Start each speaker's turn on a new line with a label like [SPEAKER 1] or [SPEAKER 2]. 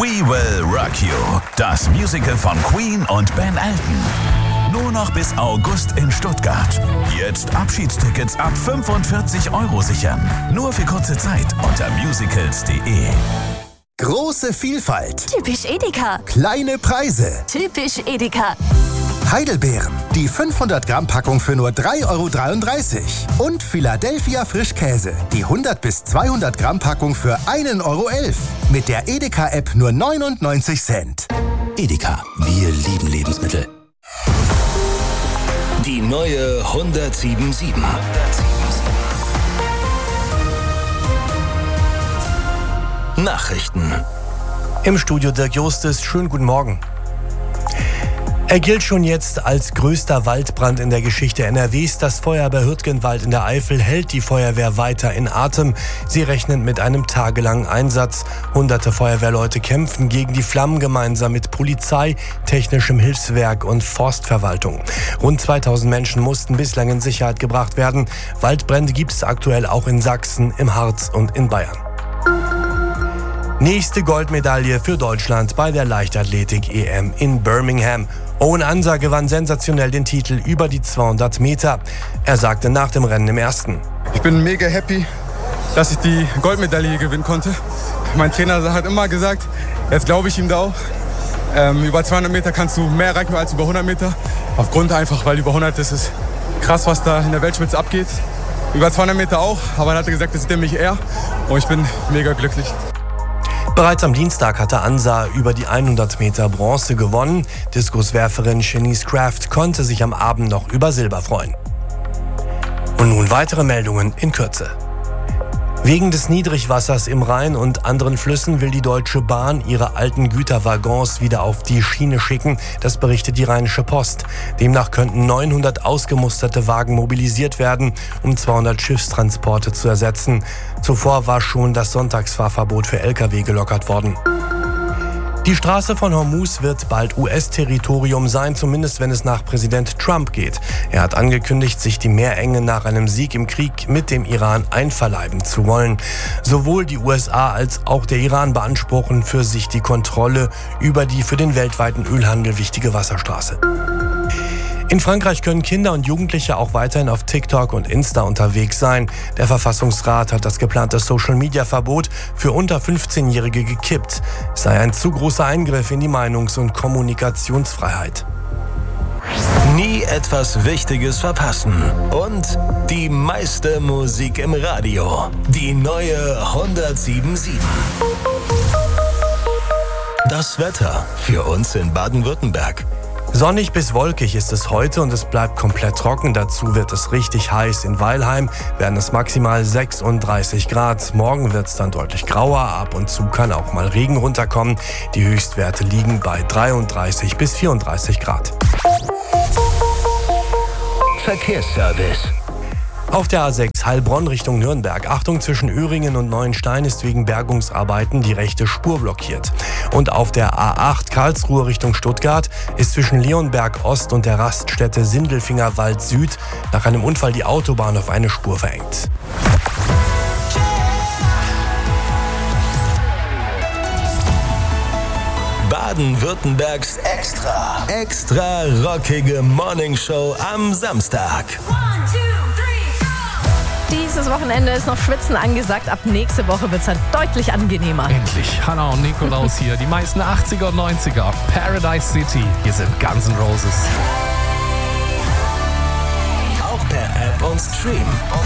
[SPEAKER 1] We Will Rock You, das Musical von Queen und Ben Elton. Nur noch bis August in Stuttgart. Jetzt Abschiedstickets ab 45 € sichern. Nur für kurze Zeit unter musicals.de.
[SPEAKER 2] Große Vielfalt.
[SPEAKER 3] Typisch Edeka.
[SPEAKER 2] Kleine Preise.
[SPEAKER 3] Typisch Edeka.
[SPEAKER 2] Heidelbeeren. Die 500 Gramm Packung für nur 3,33 €. Und Philadelphia Frischkäse. Die 100 bis 200 Gramm Packung für 1,11 €. Mit der Edeka-App nur 99 Cent.
[SPEAKER 4] Edeka. Wir lieben Lebensmittel.
[SPEAKER 5] Die neue 107.7. Nachrichten.
[SPEAKER 6] Im Studio Dirk Justus, schönen guten Morgen. Er gilt schon jetzt als größter Waldbrand in der Geschichte NRWs. Das Feuer bei Hürtgenwald in der Eifel hält die Feuerwehr weiter in Atem. Sie rechnen mit einem tagelangen Einsatz. Hunderte Feuerwehrleute kämpfen gegen die Flammen gemeinsam mit Polizei, technischem Hilfswerk und Forstverwaltung. Rund 2000 Menschen mussten bislang in Sicherheit gebracht werden. Waldbrände gibt es aktuell auch in Sachsen, im Harz und in Bayern. Nächste Goldmedaille für Deutschland bei der Leichtathletik-EM in Birmingham. Owen Ansa gewann sensationell den Titel über die 200 Meter. Er sagte nach dem Rennen im ersten:
[SPEAKER 7] Ich bin mega happy, dass ich die Goldmedaille gewinnen konnte. Mein Trainer hat immer gesagt, jetzt glaube ich ihm da auch. Über 200 Meter kannst du mehr erreichen als über 100 Meter. Aufgrund einfach, weil über 100 ist es krass, was da in der Weltspitze abgeht. Über 200 Meter auch, aber er hatte gesagt, das sieht nämlich eher. Und ich bin mega glücklich.
[SPEAKER 6] Bereits am Dienstag hatte Ansa über die 100 Meter Bronze gewonnen. Diskuswerferin Shanice Craft konnte sich am Abend noch über Silber freuen. Und nun weitere Meldungen in Kürze. Wegen des Niedrigwassers im Rhein und anderen Flüssen will die Deutsche Bahn ihre alten Güterwaggons wieder auf die Schiene schicken. Das berichtet die Rheinische Post. Demnach könnten 900 ausgemusterte Wagen mobilisiert werden, um 200 Schiffstransporte zu ersetzen. Zuvor war schon das Sonntagsfahrverbot für Lkw gelockert worden. Die Straße von Hormuz wird bald US-Territorium sein, zumindest wenn es nach Präsident Trump geht. Er hat angekündigt, sich die Meerenge nach einem Sieg im Krieg mit dem Iran einverleiben zu wollen. Sowohl die USA als auch der Iran beanspruchen für sich die Kontrolle über die für den weltweiten Ölhandel wichtige Wasserstraße. In Frankreich können Kinder und Jugendliche auch weiterhin auf TikTok und Insta unterwegs sein. Der Verfassungsrat hat das geplante Social-Media-Verbot für unter 15-Jährige gekippt. Es sei ein zu großer Eingriff in die Meinungs- und Kommunikationsfreiheit.
[SPEAKER 5] Nie etwas Wichtiges verpassen. Und die meiste Musik im Radio. Die neue 107.7. Das Wetter für uns in Baden-Württemberg.
[SPEAKER 6] Sonnig bis wolkig ist es heute und es bleibt komplett trocken. Dazu wird es richtig heiß. In Weilheim werden es maximal 36 Grad. Morgen wird es dann deutlich grauer. Ab und zu kann auch mal Regen runterkommen. Die Höchstwerte liegen bei 33 bis 34 Grad.
[SPEAKER 5] Verkehrsservice.
[SPEAKER 6] Auf der A6 Heilbronn Richtung Nürnberg. Achtung, zwischen Öhringen und Neuenstein ist wegen Bergungsarbeiten die rechte Spur blockiert. Und auf der A8 Karlsruhe Richtung Stuttgart ist zwischen Leonberg Ost und der Raststätte Sindelfingerwald Süd nach einem Unfall die Autobahn auf eine Spur verengt.
[SPEAKER 5] Baden-Württembergs extra rockige Morningshow am Samstag.
[SPEAKER 8] Dieses Wochenende ist noch Schwitzen angesagt. Ab nächste Woche wird es dann deutlich angenehmer.
[SPEAKER 9] Endlich. Hannah und Nikolaus hier. Die meisten 80er und 90er. Paradise City. Hier sind Guns N' Roses.
[SPEAKER 5] Auch per App und Stream.